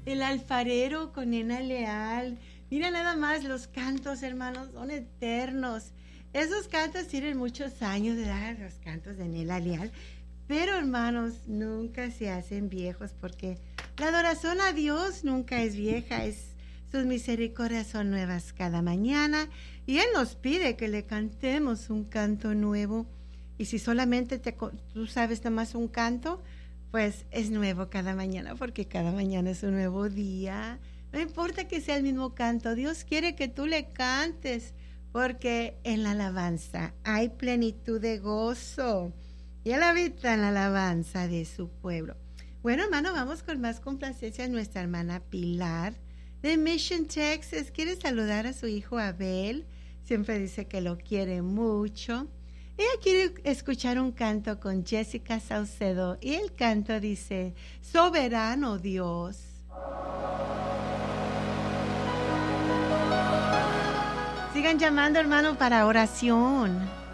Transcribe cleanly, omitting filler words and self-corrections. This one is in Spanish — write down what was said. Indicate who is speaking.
Speaker 1: El alfarero con Nena Leal. Mira nada más, los cantos, hermanos, son eternos. Esos cantos tienen muchos años de edad, los cantos de Nena Leal. Pero, hermanos, nunca se hacen viejos porque la adoración a Dios nunca es vieja. Sus misericordias son nuevas cada mañana y Él nos pide que le cantemos un canto nuevo. Y si solamente tú sabes nomás un canto, pues es nuevo cada mañana, porque cada mañana es un nuevo día. No importa que sea el mismo canto, Dios quiere que tú le cantes, porque en la alabanza hay plenitud de gozo. Y Él habita en la alabanza de su pueblo. Bueno, hermano, vamos con más complacencia. Nuestra hermana Pilar de Mission, Texas, quiere saludar a su hijo Abel. Siempre dice que lo quiere mucho. Ella quiere escuchar un canto con Jessica Saucedo y el canto dice: Soberano Dios. Sigan llamando, hermano, para oración.